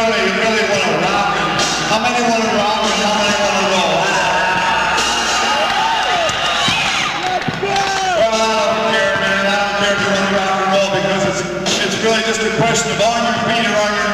really want to rock? How many want to rock and how many want to roll? Well, I don't care, man. I don't care if you want to rock and roll because it's really just a question of on your feet or on your